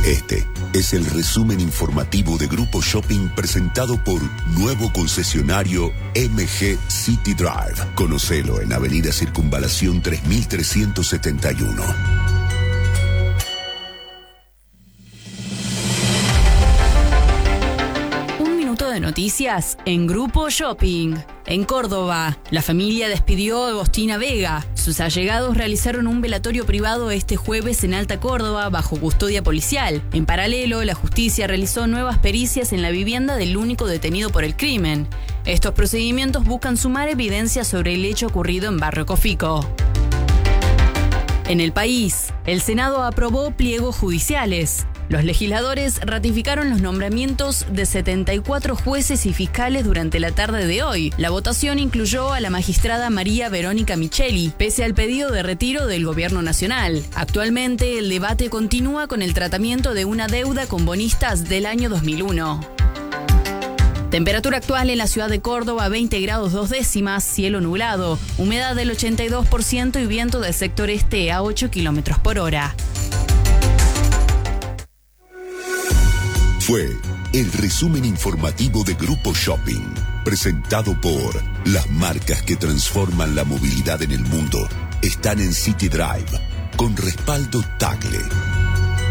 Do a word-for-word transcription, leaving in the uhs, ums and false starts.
Este es el resumen informativo de Grupo Shopping presentado por nuevo concesionario M G City Drive. Conocelo en Avenida Circunvalación tres mil trescientos setenta y uno. De noticias en Grupo Shopping. En Córdoba, la familia despidió a Agostina Vega. Sus allegados realizaron un velatorio privado este jueves en Alta Córdoba bajo custodia policial. En paralelo, la justicia realizó nuevas pericias en la vivienda del único detenido por el crimen. Estos procedimientos buscan sumar evidencia sobre el hecho ocurrido en Barrio Cofico. En el país, el Senado aprobó pliegos judiciales. Los legisladores ratificaron los nombramientos de setenta y cuatro jueces y fiscales durante la tarde de hoy. La votación incluyó a la magistrada María Verónica Micheli, pese al pedido de retiro del Gobierno Nacional. Actualmente, el debate continúa con el tratamiento de una deuda con bonistas del año dos mil uno. Temperatura actual en la ciudad de Córdoba, veinte grados dos décimas, cielo nublado, humedad del ochenta y dos por ciento y viento del sector este a ocho kilómetros por hora. Fue el resumen informativo de Grupo Shopping, presentado por las marcas que transforman la movilidad en el mundo. Están en City Drive, con respaldo Tagle.